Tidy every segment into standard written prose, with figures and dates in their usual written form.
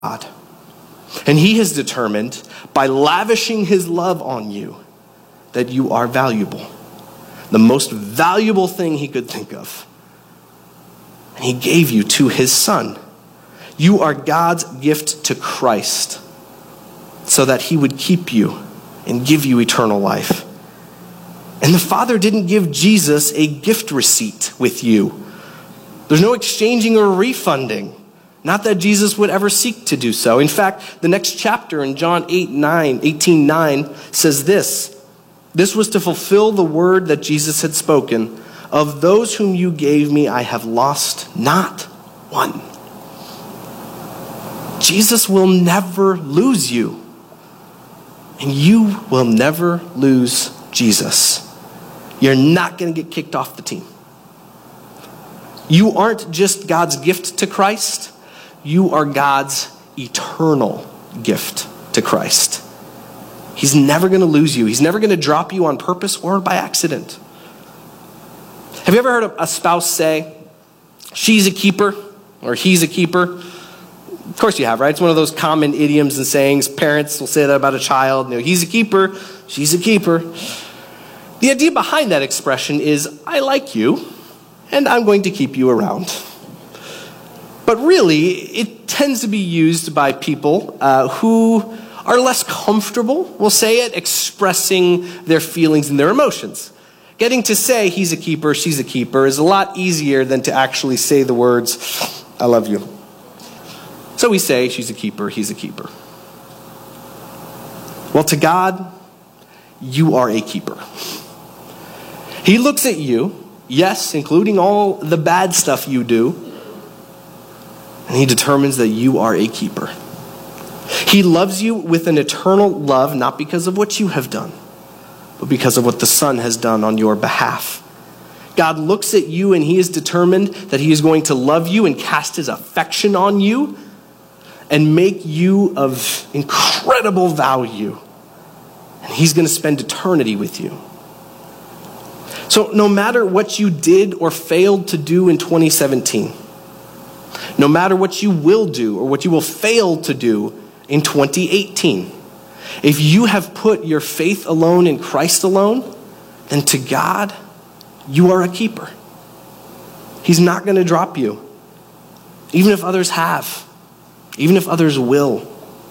God. And he has determined by lavishing his love on you that you are valuable. The most valuable thing he could think of. And he gave you to his son. You are God's gift to Christ so that he would keep you and give you eternal life. And the Father didn't give Jesus a gift receipt with you. There's no exchanging or refunding. Not that Jesus would ever seek to do so. In fact, the next chapter in John 18:9 says this. This was to fulfill the word that Jesus had spoken. Of those whom you gave me, I have lost not one. Jesus will never lose you. And you will never lose Jesus. You're not going to get kicked off the team. You aren't just God's gift to Christ. You are God's eternal gift to Christ. He's never going to lose you. He's never going to drop you on purpose or by accident. Have you ever heard a spouse say, she's a keeper, or he's a keeper? Of course you have, right? It's one of those common idioms and sayings. Parents will say that about a child. You know, he's a keeper, she's a keeper. The idea behind that expression is, I like you, and I'm going to keep you around. But really, it tends to be used by people who are less comfortable, we'll say it, expressing their feelings and their emotions. Getting to say he's a keeper, she's a keeper is a lot easier than to actually say the words, I love you. So we say she's a keeper, he's a keeper. Well, to God, you are a keeper. He looks at you, yes, including all the bad stuff you do, and he determines that you are a keeper. He loves you with an eternal love, not because of what you have done, but because of what the Son has done on your behalf. God looks at you and he is determined that he is going to love you and cast his affection on you and make you of incredible value. And he's going to spend eternity with you. So no matter what you did or failed to do in 2017, no matter what you will do or what you will fail to do in 2018, if you have put your faith alone in Christ alone, then to God, you are a keeper. He's not going to drop you, even if others have, even if others will.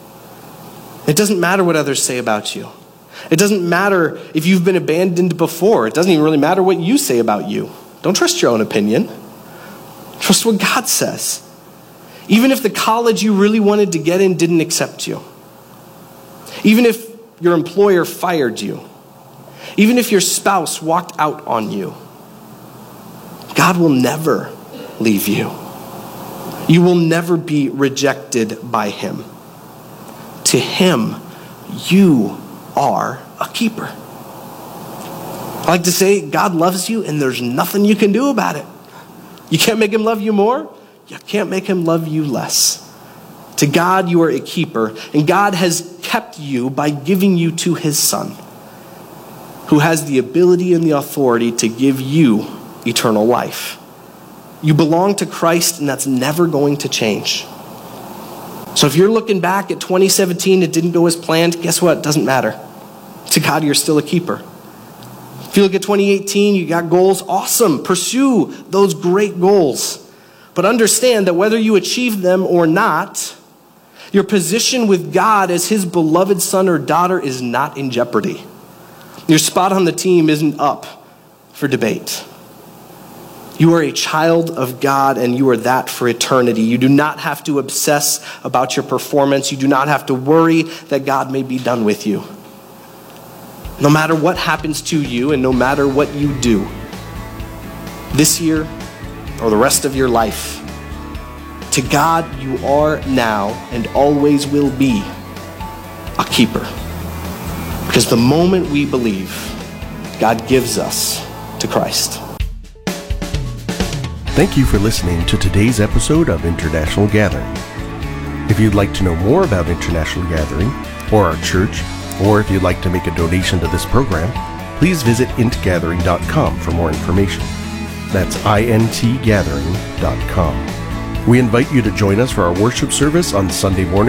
It doesn't matter what others say about you. It doesn't matter if you've been abandoned before. It doesn't even really matter what you say about you. Don't trust your own opinion. Trust what God says. Even if the college you really wanted to get in didn't accept you. Even if your employer fired you. Even if your spouse walked out on you. God will never leave you. You will never be rejected by him. To him, you are a keeper. I like to say, God loves you and there's nothing you can do about it. You can't make him love you more. You can't make him love you less. To God, you are a keeper, and God has kept you by giving you to his Son, who has the ability and the authority to give you eternal life. You belong to Christ, and that's never going to change. So if you're looking back at 2017, it didn't go as planned, guess what? It doesn't matter. To God, you're still a keeper. If you look at 2018, you got goals, awesome. Pursue those great goals. But understand that whether you achieve them or not, your position with God as his beloved son or daughter is not in jeopardy. Your spot on the team isn't up for debate. You are a child of God, and you are that for eternity. You do not have to obsess about your performance. You do not have to worry that God may be done with you. No matter what happens to you and no matter what you do this year or the rest of your life, to God you are now and always will be a keeper. Because the moment we believe, God gives us to Christ. Thank you for listening to today's episode of International Gathering. If you'd like to know more about International Gathering or our church, or if you'd like to make a donation to this program, please visit intgathering.com for more information. That's intgathering.com. We invite you to join us for our worship service on Sunday morning